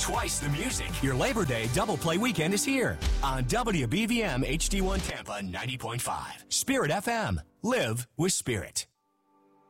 twice the music. Your Labor Day double play weekend is here on WBVM HD1 Tampa 90.5. Spirit FM. Live with Spirit.